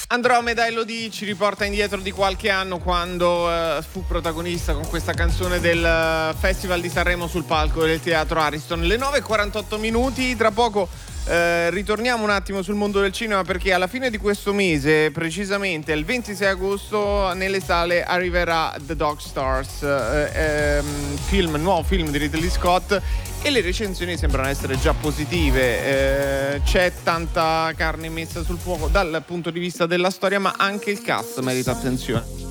Andromeda Elodie ci riporta indietro di qualche anno quando fu protagonista con questa canzone del Festival di Sanremo sul palco del Teatro Ariston. Le 9:48, tra poco ritorniamo un attimo sul mondo del cinema, perché alla fine di questo mese, precisamente il 26 agosto, nelle sale arriverà The Dog Stars, nuovo film di Ridley Scott, e le recensioni sembrano essere già positive. C'è tanta carne messa sul fuoco dal punto di vista della storia, ma anche il cast merita attenzione.